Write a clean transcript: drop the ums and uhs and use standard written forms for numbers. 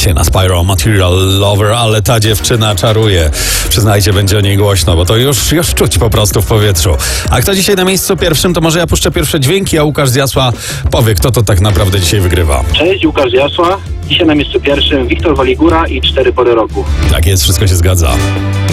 dzisiaj na Spyro Material Lover, ale ta dziewczyna czaruje. Przyznajcie, będzie o niej głośno, bo to już czuć po prostu w powietrzu. A kto dzisiaj na miejscu pierwszym, to może ja puszczę pierwsze dźwięki, a Łukasz z Jasła powie, kto to tak naprawdę dzisiaj wygrywa. Cześć, Łukasz z Jasła. Dzisiaj na miejscu pierwszym Wiktor Waligura i 4 pory roku. Tak jest, wszystko się zgadza.